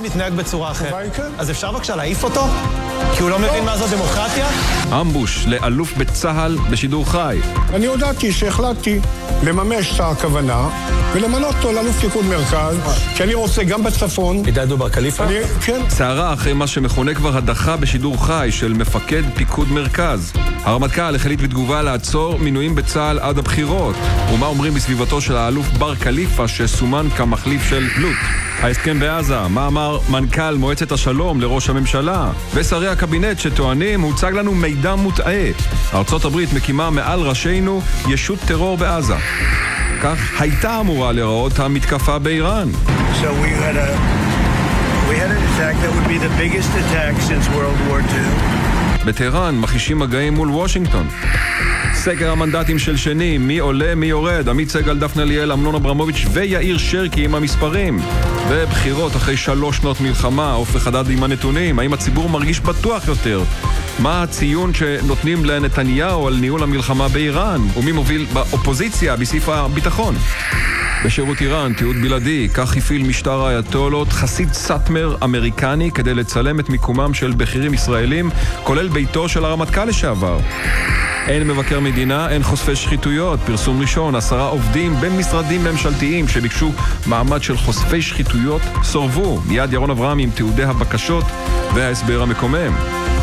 מתנהג בצורה אחרת. אז אפשר בבקשה להעיף אותו? כי הוא לא מבין מה זו דמוקרטיה? אמבוש לאלוף בצהל בשידור חי. אני הודעתי שהחלטתי לממש את הכוונה ולמנות אותו לאלוף פיקוד מרכז, כי אני רוצה גם בצפון. ידעדו בר קליפה? כן. צערה אחרי מה שמכונה כבר הדחה בשידור חי של מפקד פיקוד מרכז. הרמטכ"ל החליט בתגובה לעצור מינויים בצהל עד הבחירות. ומה אומרים בסביבתו של האלוף בר קליפה שסומן כמחליף של לוט? ההסכם בעזה, מה אמר מנכ"ל מועצת השלום לראש הממשלה? ושרי הקבינט שטוענים הוצג לנו מידע מוטעה. ארצות הברית מקימה מעל ראשינו ישות טרור בעזה. כך הייתה אמורה לראות המתקפה באיראן. So we had an attack that would be the biggest attack since World War II. בטהרן מחישים מגעים מול וושינגטון. סקר המנדטים של שני, מי עולה, מי יורד, עמית סגל, דפנה ליאל, אמנון אברמוביץ' ויאיר שרקי עם המספרים. ובחירות אחרי 3 שנות מלחמה, אופק חדד עם הנתונים, האם הציבור מרגיש בטוח יותר? מה הציון שנותנים לנתניהו על ניהול המלחמה באיראן? ומי מוביל באופוזיציה בסעיף הביטחון? בשירות איראן, תיעוד בלעדי, כך הפעיל משטר האייתולות חסיד סאטמר אמריקני כדי לצלם את מיקומם של בכירים ישראלים, כולל ביתו של הרמטכ"ל לשעבר. אין מבקר מדינה, אין חושפי שחיתויות. פרסום ראשון, 10 עובדים בין משרדים ממשלתיים שביקשו מעמד של חושפי שחיתויות סורבו. מיד ירון אברהם עם תיעודי הבקשות וההסבר המקומם.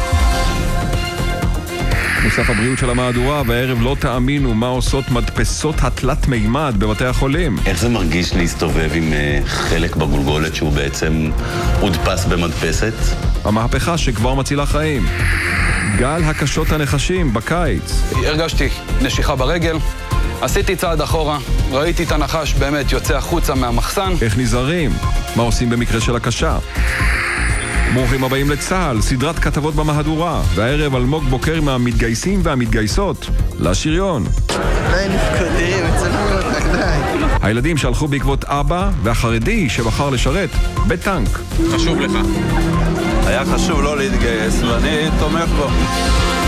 מוסף הבריאות של המהדורה, והערב לא תאמינו מה עושות מדפסות התלת מימד בבתי החולים. איך זה מרגיש להסתובב עם חלק בגולגולת שהוא בעצם הודפס במדפסת? המהפכה שכבר מצילה חיים. גל הקשות הנחשים בקיץ. הרגשתי נשיכה ברגל, עשיתי צעד אחורה, ראיתי את הנחש באמת יוצא החוצה מהמחסן. איך נזהרים? מה עושים במקרה של הקשה? ברוכים הבאים לצהל, סדרת כתבות במהדורה, והערב אלמוג בוקר מהמתגייסים והמתגייסות לשריון. נפקדים, אצלנו די. הילדים שהלכו בעקבות אבא, והחרדי שבחר לשרת בטנק. חשוב לך. היה חשוב לא להתגייס, ואני תומך בו.